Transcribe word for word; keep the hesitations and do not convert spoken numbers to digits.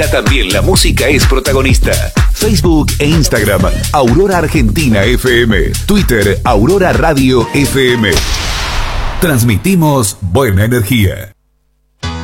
También la música es protagonista. Facebook e Instagram, Aurora Argentina F M. Twitter, Aurora Radio F M. Transmitimos buena energía.